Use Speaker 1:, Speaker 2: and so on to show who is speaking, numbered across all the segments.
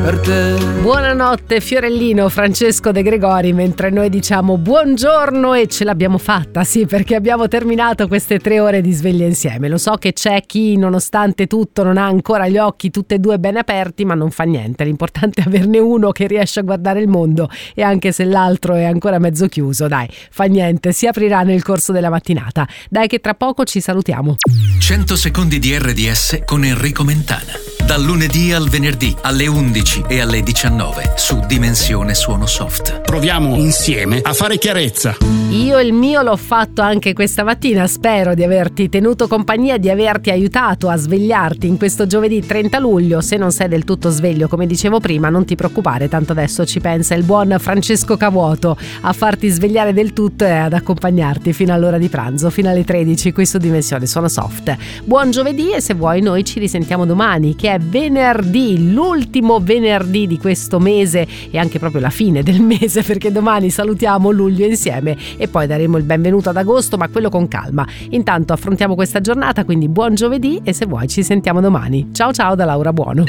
Speaker 1: per te.
Speaker 2: Buonanotte Fiorellino, Francesco De Gregori, mentre noi diciamo buongiorno e ce l'abbiamo fatta, sì, perché abbiamo terminato queste 3 ore di sveglia insieme. Lo so che c'è chi nonostante tutto non ha ancora gli occhi tutti e due ben aperti, ma non fa niente, l'importante è averne uno che riesce a guardare il mondo, e anche se l'altro è ancora mezzo chiuso, dai, fa niente, si aprirà nel corso della mattinata. Dai che tra poco ci salutiamo.
Speaker 3: 100 secondi di RDS con Enrico Mentana. Dal lunedì al venerdì alle 11 e alle 19 su Dimensione Suono Soft.
Speaker 4: Proviamo insieme a fare chiarezza.
Speaker 2: Io il mio l'ho fatto anche questa mattina, spero di averti tenuto compagnia, di averti aiutato a svegliarti in questo giovedì 30 luglio. Se non sei del tutto sveglio, come dicevo prima, non ti preoccupare, tanto adesso ci pensa il buon Francesco Cavuoto a farti svegliare del tutto e ad accompagnarti fino all'ora di pranzo, fino alle 13 qui su Dimensione Suono Soft. Buon giovedì, e se vuoi noi ci risentiamo domani, che è venerdì, l'ultimo venerdì di questo mese e anche proprio la fine del mese, perché domani salutiamo luglio insieme e poi daremo il benvenuto ad agosto, ma quello con calma. Intanto affrontiamo questa giornata, quindi buon giovedì, e se vuoi ci sentiamo domani. Ciao ciao da Laura Buono.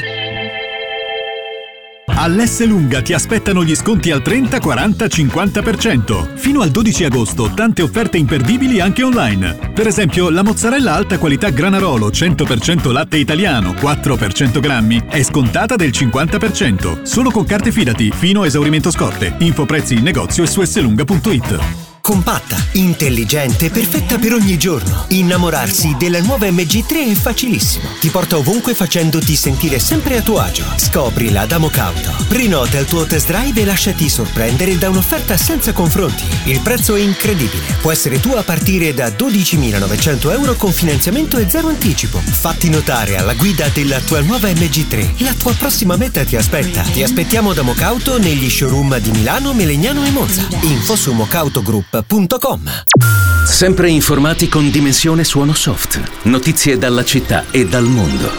Speaker 5: All'Esselunga ti aspettano gli sconti al 30, 40, 50%. Fino al 12 agosto tante offerte imperdibili anche online. Per esempio la mozzarella alta qualità Granarolo 100% latte italiano 4 per 100 grammi è scontata del 50%. Solo con carte Fidati fino a esaurimento scorte. Info prezzi in negozio e su esselunga.it.
Speaker 6: Compatta, intelligente, perfetta per ogni giorno. Innamorarsi della nuova MG3 è facilissimo. Ti porta ovunque facendoti sentire sempre a tuo agio. Scoprila da Mocauto. Prenota il tuo test drive e lasciati sorprendere da un'offerta senza confronti. Il prezzo è incredibile. Può essere tuo a partire da 12.900 euro con finanziamento e zero anticipo. Fatti notare alla guida della tua nuova MG3. La tua prossima meta ti aspetta. Ti aspettiamo da Mocauto negli showroom di Milano, Melegnano e Monza. Info su mocautogroup.com.
Speaker 3: Sempre informati con Dimensione Suono Soft. Notizie dalla città e dal mondo.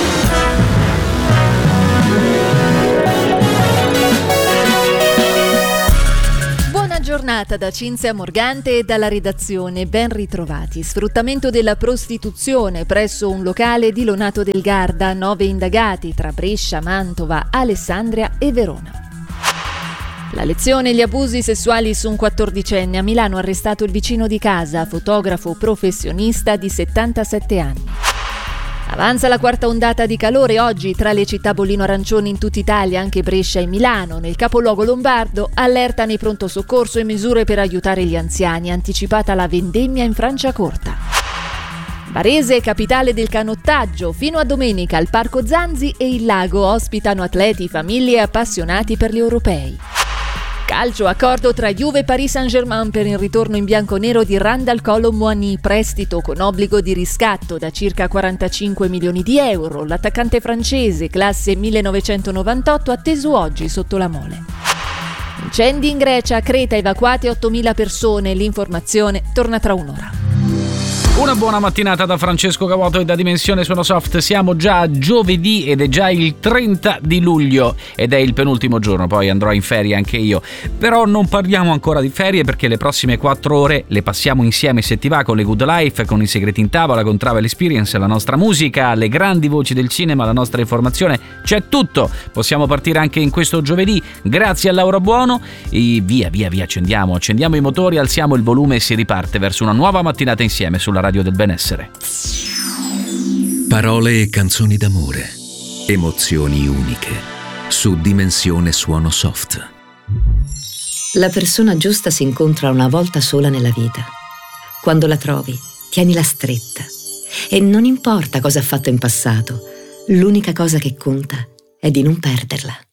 Speaker 7: Buona giornata da Cinzia Morgante e dalla redazione. Ben ritrovati. Sfruttamento della prostituzione presso un locale di Lonato del Garda. 9 indagati tra Brescia, Mantova, Alessandria e Verona. La lezione: gli abusi sessuali su un 14enne. A Milano arrestato il vicino di casa, fotografo professionista di 77 anni. Avanza la quarta ondata di calore oggi tra le città bollino-arancioni in tutta Italia, anche Brescia e Milano. Nel capoluogo lombardo allerta nei pronto soccorso e misure per aiutare gli anziani. Anticipata la vendemmia in Franciacorta. Varese, capitale del canottaggio. Fino a domenica il Parco Zanzi e il lago ospitano atleti, famiglie e appassionati per gli europei. Calcio: accordo tra Juve e Paris Saint-Germain per il ritorno in bianconero di Randal Kolo Muani, prestito con obbligo di riscatto da circa 45 milioni di euro. L'attaccante francese, classe 1998, atteso oggi sotto la Mole. Incendi in Grecia, a Creta evacuate 8.000 persone. L'informazione torna tra un'ora.
Speaker 8: Una buona mattinata da Francesco Cavuoto e da Dimensione Suono Soft. Siamo già a giovedì ed è già il 30 di luglio ed è il penultimo giorno, poi andrò in ferie anche io. Però non parliamo ancora di ferie, perché le prossime 4 ore le passiamo insieme, se ti va, con le Good Life, con i segreti in tavola, con Travel Experience, la nostra musica, le grandi voci del cinema, la nostra informazione, c'è tutto. Possiamo partire anche in questo giovedì grazie a Laura Buono e via, accendiamo i motori, alziamo il volume e si riparte verso una nuova mattinata insieme sulla radio del benessere.
Speaker 3: Parole e canzoni d'amore, emozioni uniche su Dimensione Suono Soft.
Speaker 9: La persona giusta si incontra una volta sola nella vita. Quando la trovi, tienila stretta e non importa cosa ha fatto in passato, l'unica cosa che conta è di non perderla.